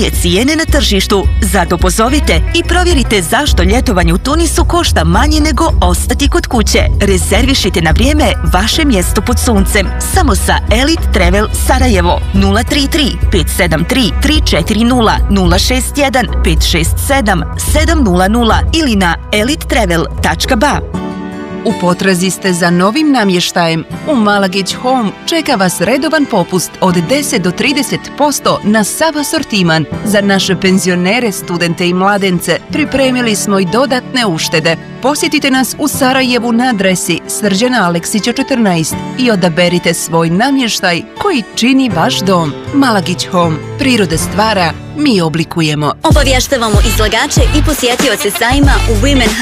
najjeftinije cijene na tržištu. Zato pozovite i provjerite zašto ljetovanje u Tunisu košta manje nego ostati kod kuće. Rezervišite na vrijeme vaše mjesto pod suncem. Samo sa Elite Travel Sarajevo 033 573 340 061 567 700 ili na elitetravel.ba. U potrazi ste za novim namještajem? U Malagić Home čeka vas redovan popust od 10 do 30% na sav asortiman. Za naše penzionere, studente i mladence pripremili smo i dodatne uštede. Posjetite nas u Sarajevu na adresi Srđana Aleksića 14 i odaberite svoj namještaj koji čini vaš dom. Malagić Home. Prirode stvara, mi oblikujemo. Obavještavamo izlagače i posjetioce sajma u Women